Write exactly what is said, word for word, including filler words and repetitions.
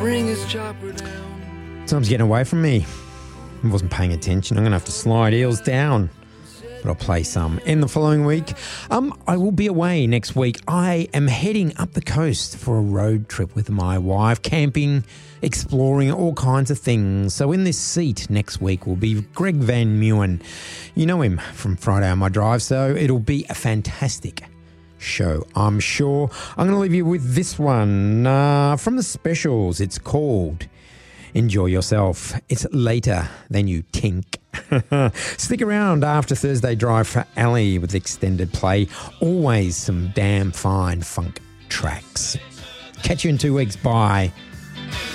bring his chopper down. Time's getting away from me. I wasn't paying attention. I'm going to have to slide Eels down. But I'll play some in the following week. Um, I will be away next week. I am heading up the coast for a road trip with my wife, camping, exploring all kinds of things. So in this seat next week will be Greg Van Mewen. You know him from Friday on My Drive, so it'll be a fantastic show, I'm sure. I'm going to leave you with this one uh, from the Specials. It's called Enjoy Yourself. It's later than you think. Stick around after Thursday Drive for Ali with extended play. Always some damn fine funk tracks. Catch you in two weeks. Bye.